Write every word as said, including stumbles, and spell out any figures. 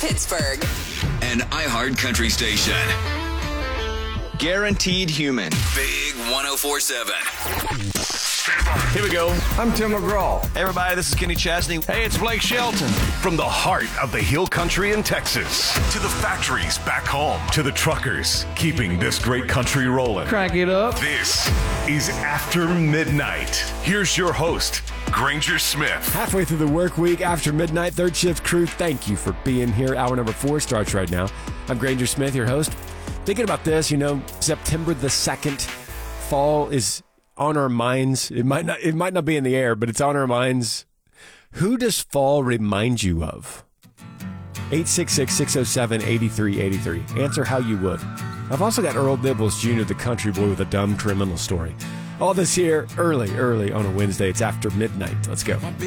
Pittsburgh. An iHeart Country station. Guaranteed Human. Big one oh four seven. Here we go. I'm Tim McGraw. Hey, everybody, this is Kenny Chesney. Hey, it's Blake Shelton. From the heart of the hill country in Texas to the factories back home to the truckers keeping this great country rolling. Crank it up. This is After Midnight. Here's your host, Granger Smith. Halfway through the work week, After Midnight, third shift crew, thank you for being here. Hour number four starts right now. I'm Granger Smith, your host. Thinking about this, you know, September the second, fall is on our minds. It might not it might not be in the air, but it's on our minds. Who does fall remind you of? eight six six, six oh seven, eight three eight three. Answer how you would. I've also got Earl Nibbles Junior, the country boy with a dumb criminal story. All this here early, early on a Wednesday. It's After Midnight. Let's go.